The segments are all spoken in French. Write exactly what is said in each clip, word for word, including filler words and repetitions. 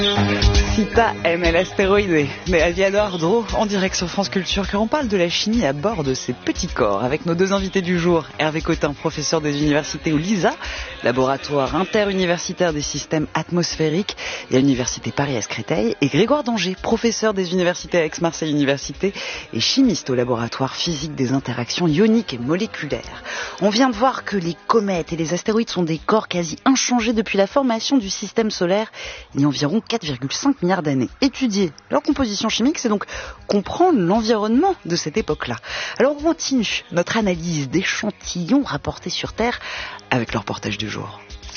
Sita aime l'astéroïde, mais Aviador Dro en direct sur France Culture, car on parle de la chimie à bord de ces petits corps avec nos deux invités du jour. Hervé Cotin, professeur des universités au LISA, laboratoire interuniversitaire des systèmes atmosphériques et à l'université Paris-Est-Créteil, et Grégoire Danger, professeur des universités à Aix-Marseille Université et chimiste au laboratoire physique des interactions ioniques et moléculaires. On vient de voir que les comètes et les astéroïdes sont des corps quasi inchangés depuis la formation du système solaire il y a environ quatre virgule cinq milliards d'années. Étudier leur composition chimique, c'est donc comprendre l'environnement de cette époque-là. Alors on continue notre analyse d'échantillons rapportés sur Terre avec le reportage du jour.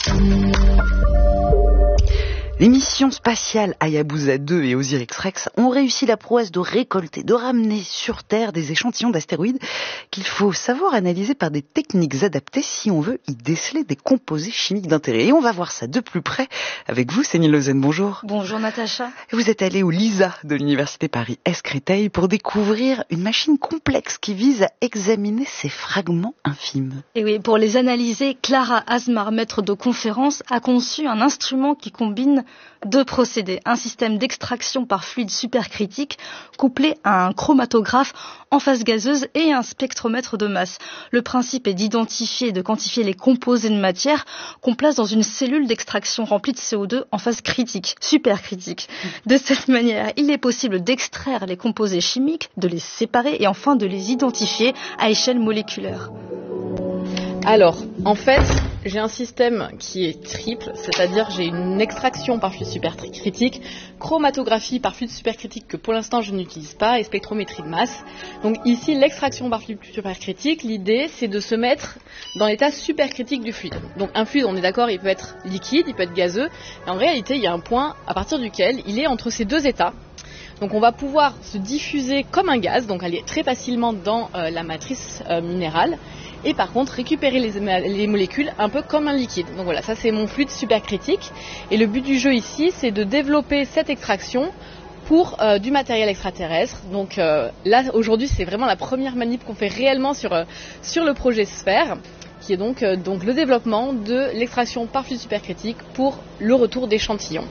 Les missions spatiales Hayabusa deux et Osiris-Rex ont réussi la prouesse de récolter, de ramener sur Terre des échantillons d'astéroïdes qu'il faut savoir analyser par des techniques adaptées si on veut y déceler des composés chimiques d'intérêt. Et on va voir ça de plus près avec vous, Céline Lausanne, bonjour. Bonjour Natacha. Vous êtes allée au LISA de l'université Paris-Est-Créteil pour découvrir une machine complexe qui vise à examiner ces fragments infimes. Et oui, pour les analyser, Clara Asmar, maître de conférence, a conçu un instrument qui combine deux procédés, un système d'extraction par fluide supercritique couplé à un chromatographe en phase gazeuse et un spectromètre de masse. Le principe est d'identifier et de quantifier les composés de matière qu'on place dans une cellule d'extraction remplie de C O deux en phase critique, supercritique. De cette manière, il est possible d'extraire les composés chimiques, de les séparer et enfin de les identifier à échelle moléculaire. Alors, en fait, j'ai un système qui est triple, c'est-à-dire j'ai une extraction par fluide supercritique, chromatographie par fluide supercritique que pour l'instant je n'utilise pas et spectrométrie de masse. Donc ici, l'extraction par fluide supercritique, l'idée c'est de se mettre dans l'état supercritique du fluide. Donc un fluide, on est d'accord, il peut être liquide, il peut être gazeux, et en réalité il y a un point à partir duquel il est entre ces deux états. Donc on va pouvoir se diffuser comme un gaz, donc aller très facilement dans euh, la matrice euh, minérale. Et par contre, récupérer les, les molécules un peu comme un liquide. Donc voilà, ça c'est mon fluide supercritique. Et le but du jeu ici, c'est de développer cette extraction pour euh, du matériel extraterrestre. Donc euh, là, aujourd'hui, c'est vraiment la première manip qu'on fait réellement sur, euh, sur le projet Sphère, qui est donc, euh, donc le développement de l'extraction par fluide supercritique pour le retour d'échantillons.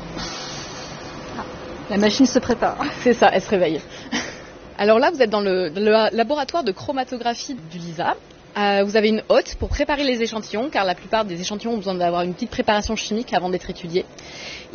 La machine se prépare. C'est ça, elle se réveille. Alors là, vous êtes dans le, dans le laboratoire de chromatographie du LISA. Euh, vous avez une hotte pour préparer les échantillons, car la plupart des échantillons ont besoin d'avoir une petite préparation chimique avant d'être étudiés.